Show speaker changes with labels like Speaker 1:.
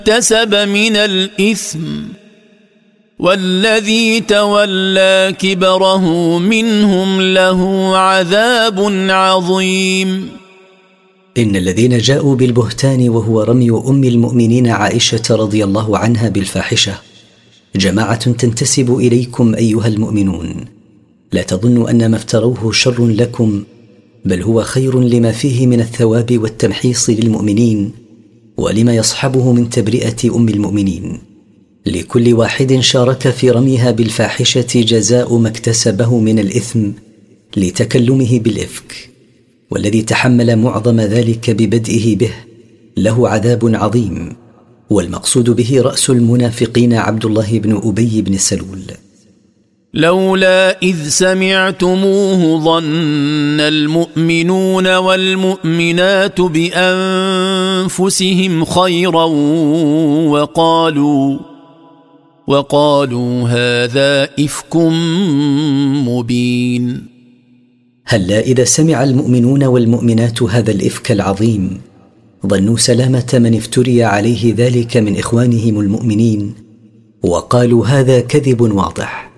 Speaker 1: اكتسب من الإثم والذي تولى كبره منهم له عذاب عظيم.
Speaker 2: إن الذين جاءوا بالبهتان وهو رمي أم المؤمنين عائشة رضي الله عنها بالفاحشة جماعة تنتسب إليكم أيها المؤمنون، لا تظنوا أن ما افتروه شر لكم، بل هو خير لما فيه من الثواب والتمحيص للمؤمنين ولما يصحبه من تبرئة أم المؤمنين. لكل واحد شارك في رميها بالفاحشة جزاء ما اكتسبه من الإثم لتكلمه بالإفك، والذي تحمل معظم ذلك ببدئه به له عذاب عظيم. والمقصود به رأس المنافقين عبد الله بن أبي بن سلول.
Speaker 1: لولا إذ سمعتموه ظن المؤمنون والمؤمنات بأنفسهم خيرا وقالوا هذا إفك مبين.
Speaker 2: هلا إذا سمع المؤمنون والمؤمنات هذا الإفك العظيم ظنوا سلامة من افتري عليه ذلك من إخوانهم المؤمنين وقالوا هذا كذب واضح.